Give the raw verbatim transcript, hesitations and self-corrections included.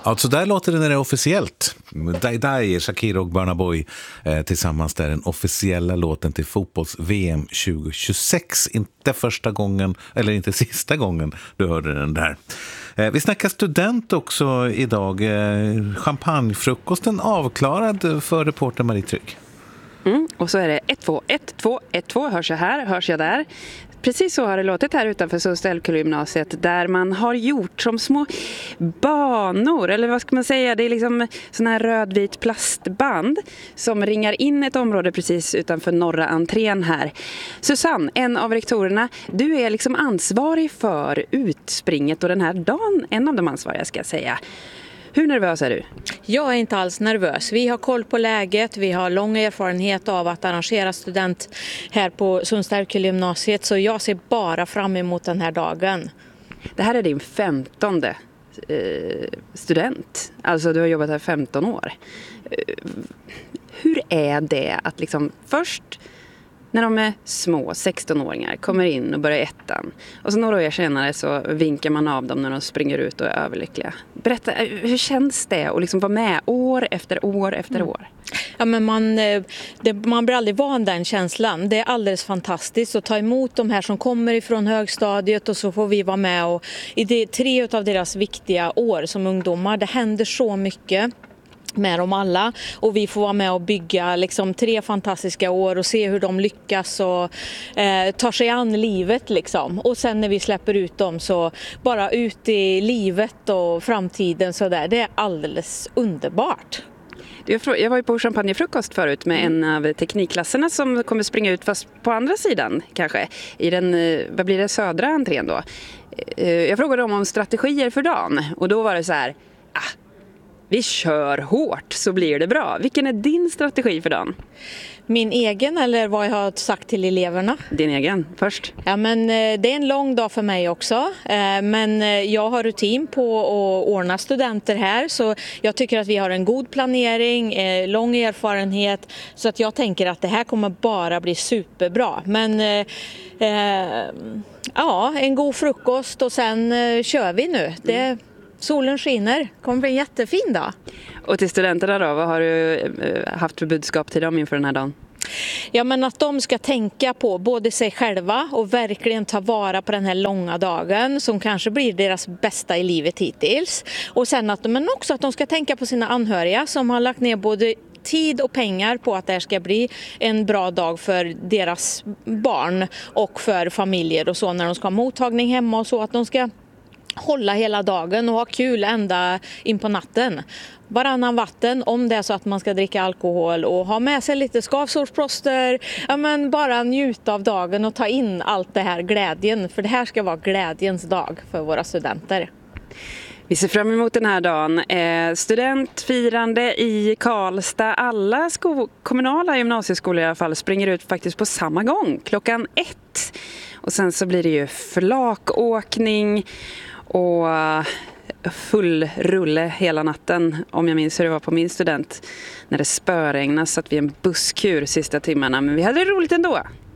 Alltså där låter det när det är officiellt. Dai Dai, Shakira och Burna Boy eh, tillsammans där, den officiella låten till fotbolls-V M tjugo tjugosex. Inte första gången, eller inte sista gången du hörde den där. Eh, vi snackar student också idag. Eh, champagnefrukosten avklarad för reporter Marie Trygg. Mm, och så är det ett två ett två ett två, hörs jag här, hörs jag där. Precis så har det låtit här utanför Sundställegymnasiet, där man har gjort som små banor, eller vad ska man säga, det är liksom såna här rödvit plastband som ringar in ett område precis utanför norra entrén här. Susanne, en av rektorerna, du är liksom ansvarig för utspringet och den här dagen, en av de ansvariga ska jag säga. Hur nervös är du? Jag är inte alls nervös. Vi har koll på läget. Vi har lång erfarenhet av att arrangera student här på Sundställegymnasiet. Så jag ser bara fram emot den här dagen. Det här är din femtonde eh, student. Alltså du har jobbat här femton år. Eh, hur är det att liksom först när de är små, sexton-åringar, kommer in och börjar ettan. Och så några år senare så vinkar man av dem när de springer ut och är överlyckliga. Berätta, hur känns det att liksom vara med år efter år efter mm. år? Ja, men man, det, man blir aldrig van den känslan. Det är alldeles fantastiskt att ta emot de här som kommer ifrån högstadiet och så får vi vara med. Och i det, tre av deras viktiga år som ungdomar, det händer så mycket med dem alla, och vi får vara med och bygga liksom tre fantastiska år och se hur de lyckas och eh, tar sig an livet liksom. Och sen när vi släpper ut dem så bara ut i livet och framtiden så där, det är alldeles underbart. Jag var ju på champagnefrukost förut med en av teknikklasserna som kommer springa ut, fast på andra sidan kanske, i den, vad blir det, södra entrén då. Jag frågade dem om strategier för dagen och då var det så här, ah, vi kör hårt så blir det bra. Vilken är din strategi för dagen? Min egen eller vad jag har sagt till eleverna? Din egen, först. Ja, men det är en lång dag för mig också. Men jag har rutin på att ordna studenter här. Så jag tycker att vi har en god planering, lång erfarenhet. Så att jag tänker att det här kommer bara bli superbra. Men eh, ja, en god frukost och sen kör vi nu. Det mm. Solen skiner. Det kommer bli en jättefin dag. Och till studenterna då, vad har du haft för budskap till dem inför den här dagen? Ja, men att de ska tänka på både sig själva och verkligen ta vara på den här långa dagen som kanske blir deras bästa i livet hittills. Och sen att, men också att de ska tänka på sina anhöriga som har lagt ner både tid och pengar på att det här ska bli en bra dag för deras barn och för familjer och så när de ska ha mottagning hemma och så, att de ska hålla hela dagen och ha kul ända in på natten. Varannan vatten om det är så att man ska dricka alkohol och ha med sig lite skavsårsplåster. Ja, men bara njuta av dagen och ta in allt det här glädjen. För det här ska vara glädjens dag för våra studenter. Vi ser fram emot den här dagen. Eh, studentfirande i Karlstad. Alla sko- kommunala gymnasieskolor i alla fall springer ut faktiskt på samma gång. Klockan ett. Och sen så blir det ju flakåkning och full rulle hela natten, om jag minns hur det var på min student när det spöregnade, satt vi en busskur sista timmarna, men vi hade det roligt ändå.